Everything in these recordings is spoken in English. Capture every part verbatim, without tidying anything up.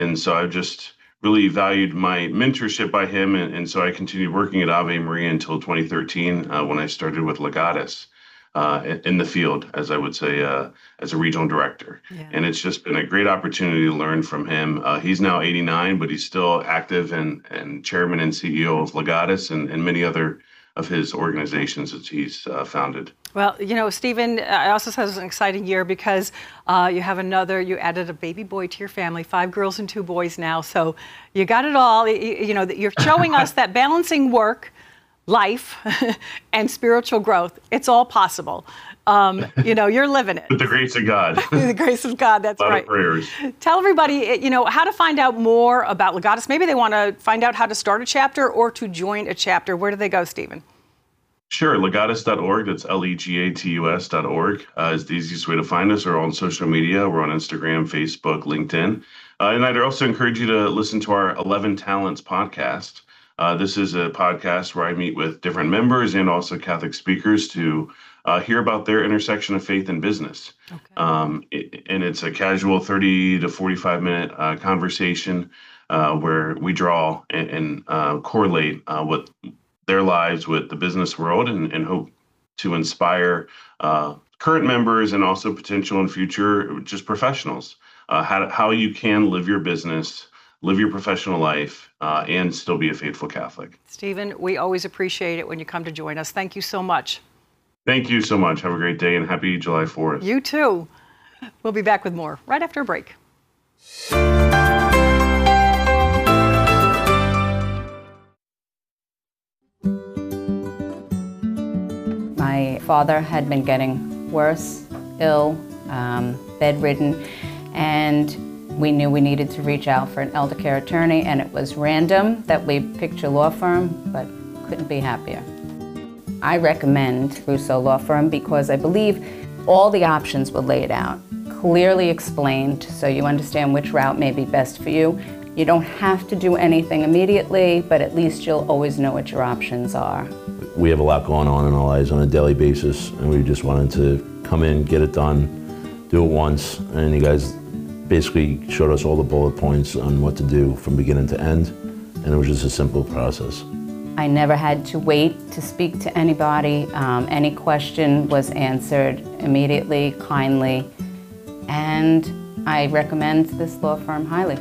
and so I've just really valued my mentorship by him, and, and so I continued working at Ave Maria until twenty thirteen uh, when I started with Legatus uh, in, in the field, as I would say, uh, as a regional director. Yeah. And it's just been a great opportunity to learn from him. Uh, he's now eighty-nine, but he's still active and, and chairman and C E O of Legatus and, and many other of his organizations that he's uh, founded. Well, you know, Stephen, I also said it was an exciting year because uh, you have another, you added a baby boy to your family, five girls and two boys now. So you got it all. You, you know, you're showing us that balancing work, life, and spiritual growth, it's all possible. Um, you know, you're living it. With the grace of God. The grace of God, that's a lot right. Of prayers. Tell everybody, you know, how to find out more about Legatus. Maybe they want to find out how to start a chapter or to join a chapter. Where do they go, Stephen? Sure, legatus dot org. That's L E G A T U S dot org uh, is the easiest way to find us. Or on social media. We're on Instagram, Facebook, LinkedIn. Uh, and I'd also encourage you to listen to our eleven Talents podcast. Uh, this is a podcast where I meet with different members and also Catholic speakers to uh, hear about their intersection of faith and business. Okay. Um, it, and it's a casual thirty to forty-five minute uh, conversation uh, where we draw and, and uh, correlate uh, what their lives with the business world and, and hope to inspire uh, current members and also potential and future just professionals uh, how, how you can live your business, live your professional life, uh, and still be a faithful Catholic. Stephen, we always appreciate it when you come to join us. Thank you so much. Thank you so much. Have a great day and happy July fourth. You too. We'll be back with more right after a break. My father had been getting worse, ill, um, bedridden, and we knew we needed to reach out for an elder care attorney, and it was random that we picked your law firm, but couldn't be happier. I recommend Russo Law Firm because I believe all the options were laid out, clearly explained, so you understand which route may be best for you. You don't have to do anything immediately, but at least you'll always know what your options are. We have a lot going on in our lives on a daily basis, and we just wanted to come in, get it done, do it once, and you guys basically showed us all the bullet points on what to do from beginning to end, and it was just a simple process. I never had to wait to speak to anybody. Um, any question was answered immediately, kindly, and I recommend this law firm highly.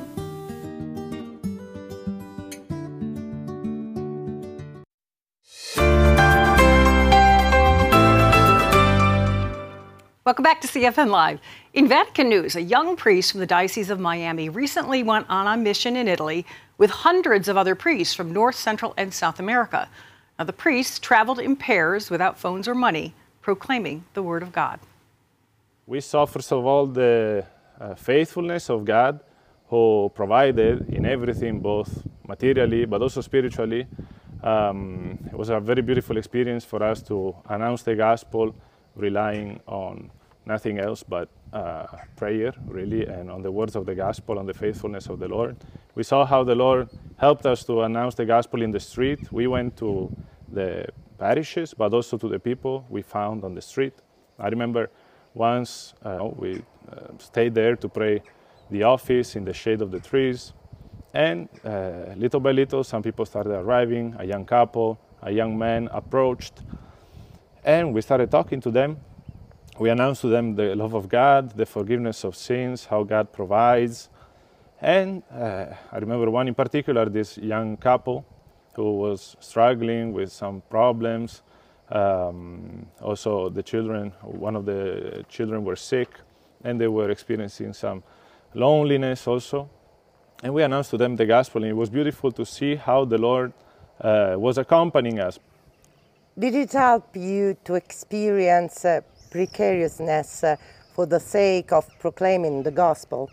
Welcome back to C F N Live. In Vatican news, a young priest from the Diocese of Miami recently went on a mission in Italy with hundreds of other priests from North, Central, and South America. Now, the priests traveled in pairs without phones or money, proclaiming the Word of God. We saw, first of all, the uh, faithfulness of God, who provided in everything, both materially but also spiritually. Um, it was a very beautiful experience for us to announce the gospel, relying on nothing else but uh, prayer, really, and on the words of the gospel, on the faithfulness of the Lord. We saw how the Lord helped us to announce the gospel in the street. We went to the parishes, but also to the people we found on the street. I remember once uh, we uh, stayed there to pray the office in the shade of the trees, and uh, little by little, some people started arriving, a young couple, a young man approached, and we started talking to them. We announced to them the love of God, the forgiveness of sins, how God provides. And uh, I remember one in particular, this young couple who was struggling with some problems. Um, also, the children, one of the children were sick, and they were experiencing some loneliness also. And we announced to them the gospel, and it was beautiful to see how the Lord uh, was accompanying us. Did it help you to experience uh, precariousness uh, for the sake of proclaiming the gospel?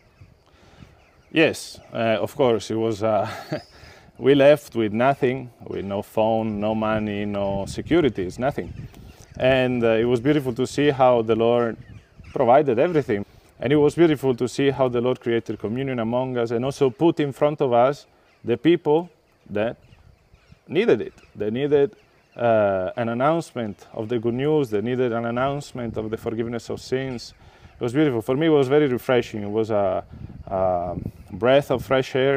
Yes, uh, of course. It was. Uh, we left with nothing, with no phone, no money, no securities, nothing. And uh, it was beautiful to see how the Lord provided everything. And it was beautiful to see how the Lord created communion among us and also put in front of us the people that needed it. They needed uh, an announcement of the good news. They needed an announcement of the forgiveness of sins. It was beautiful. For me, it was very refreshing. It was a, uh, breath of fresh air